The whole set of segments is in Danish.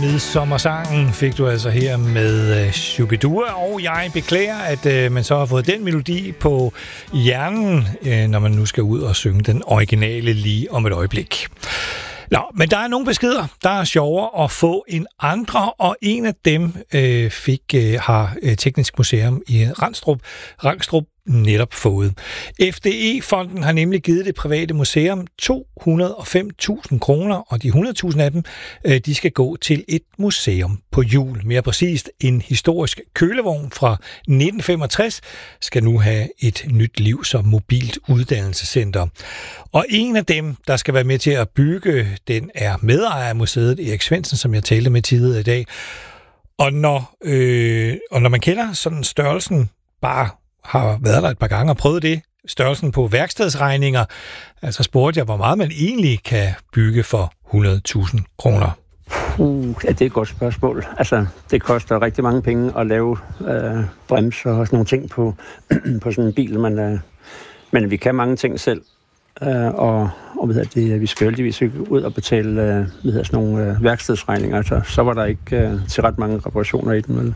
midsommersangen fik du altså her med Shubidua, og jeg beklager, at man så har fået den melodi på hjernen, når man nu skal ud og synge den originale lige om et øjeblik. Nå, men der er nogle beskeder, der er sjovere at få end andre, og en af dem har Teknisk Museum i Rangstrup netop fået. FDE-fonden har nemlig givet det private museum 205.000 kroner, og de 100.000 af dem, de skal gå til et museum på hjul. Mere præcist, en historisk kølevogn fra 1965 skal nu have et nyt liv som mobilt uddannelsescenter. Og en af dem, der skal være med til at bygge, den er medejer af museet, Erik Svendsen, som jeg talte med tidligere i dag. Og når man kender sådan størrelsen, bare har været der et par gange og prøvet det, størrelsen på værkstedsregninger, altså spurgte jeg, hvor meget man egentlig kan bygge for 100.000 kroner. Ja, det er et godt spørgsmål. Altså, det koster rigtig mange penge at lave bremser og sådan nogle ting på sådan en bil, men vi kan mange ting selv. Og vi skal heldigvis ikke ud og betale sådan nogle værkstedsregninger. Altså, så var der ikke til ret mange reparationer i den.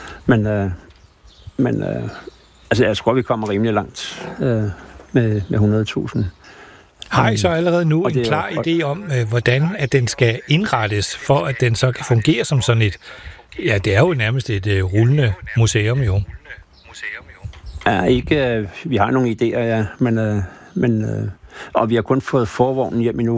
Men jeg tror, vi kommer rimelig langt med 100.000. Har I så allerede nu en klar idé om, hvordan at den skal indrettes, for at den så kan fungere som sådan et... Ja, det er jo nærmest et rullende museum, jo. Ja, ikke... Vi har nogle idéer, ja, men og vi har kun fået forvognen hjem endnu,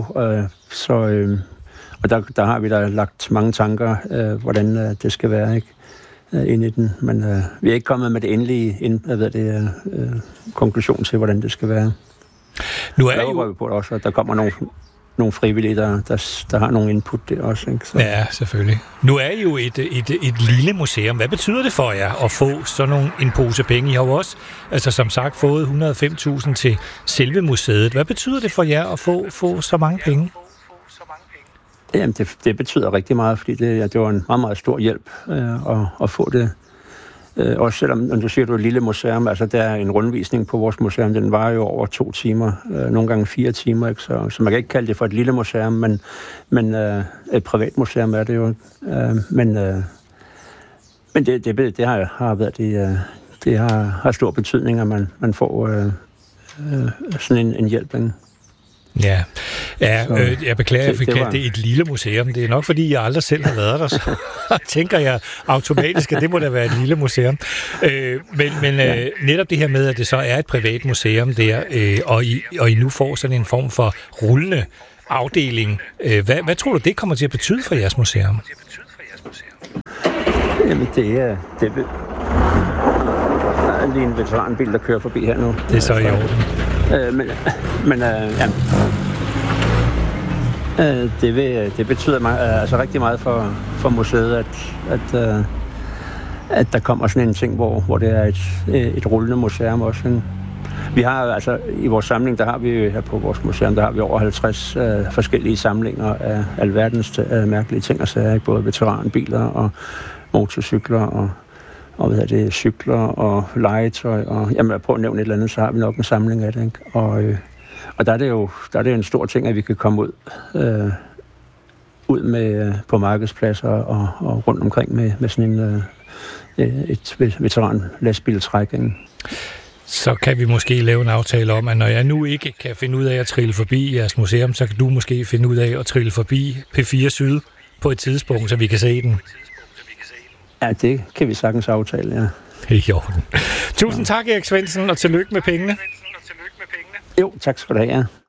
og der har vi da lagt mange tanker, hvordan det skal være, ikke? Ind i den, men vi er ikke kommet med det endelige konklusion til, hvordan det skal være. Nu er jo... vi på det også, at der kommer nogle frivillige, der har nogle input der også. Ikke? Så. Ja, selvfølgelig. Nu er I jo et lille museum. Hvad betyder det for jer at få sådan en pose penge? I har jo også, altså som sagt, fået 105.000 til selve museet. Hvad betyder det for jer at få så mange penge? Jamen, det betyder rigtig meget, fordi det var en meget, meget stor hjælp at få det. Også selvom, når du siger, at du er et lille museum, altså der er en rundvisning på vores museum, den var jo over 2 timer, nogle gange 4 timer, ikke? Så man kan ikke kalde det for et lille museum, men et privat museum er det jo. Men det har været det har stor betydning, at man får sådan en hjælp. Ja, jeg beklager, at jeg fik kaldt det et lille museum. Det er nok, fordi jeg aldrig selv har været der, så tænker jeg automatisk, at det må da være et lille museum. Men netop det her med, at det så er et privat museum der, og I nu får sådan en form for rullende afdeling. Hvad tror du, det kommer til at betyde for jeres museum? Jamen, det er lige en veteranbil, der kører forbi her nu. Det er så i orden. Det betyder altså rigtig meget for museet, at der kommer sådan en ting, hvor det er et rullende museum også. Vi har altså i vores samling, der har vi her på vores museum, der har vi over 50 forskellige samlinger af alverdens mærkelige ting og sager, både veteranbiler og motorcykler og cykler og legetøj, og jamen, prøv at nævne et eller andet, så har vi nok en samling af det, ikke? Og der er det en stor ting, at vi kan komme ud med på markedspladser og rundt omkring med sådan et veteran-lastbiltræk. Så kan vi måske lave en aftale om, at når jeg nu ikke kan finde ud af at trille forbi jeres museum, så kan du måske finde ud af at trille forbi P4 Syd på et tidspunkt, så vi kan se den. Ja, det kan vi sagtens aftale, ja. I orden. Tusind tak, Erik Svendsen, og tillykke med pengene. Jo, tak skal du have, ja.